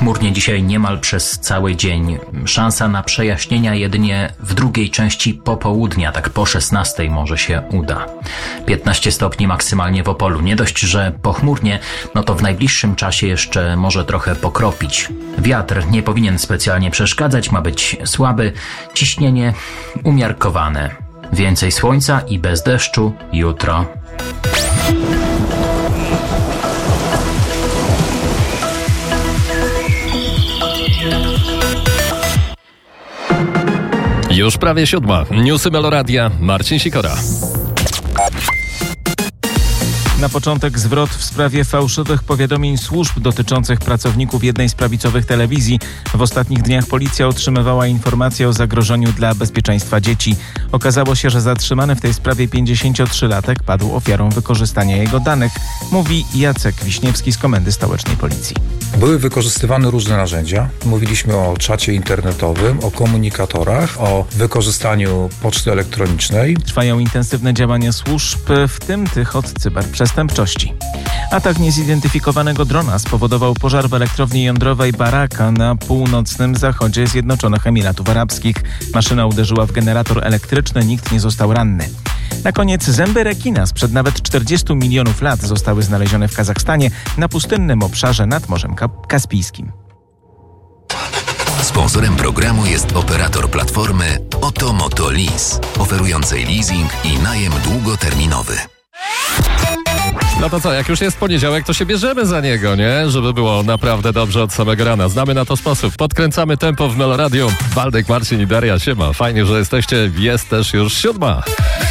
Pochmurnie dzisiaj niemal przez cały dzień. Szansa na przejaśnienia jedynie w drugiej części popołudnia, tak po 16 może się uda. 15 stopni maksymalnie w Opolu. Nie dość, że pochmurnie, no to w najbliższym czasie jeszcze może trochę pokropić. Wiatr nie powinien specjalnie przeszkadzać, ma być słaby, ciśnienie umiarkowane. Więcej słońca i bez deszczu jutro. Już prawie 7. Newsy Meloradia. Marcin Sikora. Na początek zwrot w sprawie fałszywych powiadomień służb dotyczących pracowników jednej z prawicowych telewizji. W ostatnich dniach policja otrzymywała informacje o zagrożeniu dla bezpieczeństwa dzieci. Okazało się, że zatrzymany w tej sprawie 53-latek padł ofiarą wykorzystania jego danych, mówi Jacek Wiśniewski z Komendy Stołecznej Policji. Były wykorzystywane różne narzędzia. Mówiliśmy o czacie internetowym, o komunikatorach, o wykorzystaniu poczty elektronicznej. Trwają intensywne działania służb, w tym tych od cyberprzestępczości. Atak niezidentyfikowanego drona spowodował pożar w elektrowni jądrowej Baraka na północnym zachodzie Zjednoczonych Emiratów Arabskich. Maszyna uderzyła w generator elektryczny, nikt nie został ranny. Na koniec zęby rekina sprzed nawet 40 milionów lat zostały znalezione w Kazachstanie na pustynnym obszarze nad Morzem Kaspijskim. Sponsorem programu jest operator platformy Otomoto Lease, oferującej leasing i najem długoterminowy. No to co, jak już jest poniedziałek, to się bierzemy za niego, nie? Żeby było naprawdę dobrze od samego rana. Znamy na to sposób. Podkręcamy tempo w Meloradiu. Waldek, Marcin i Daria, siema. Fajnie, że jesteście. Jest też już 7.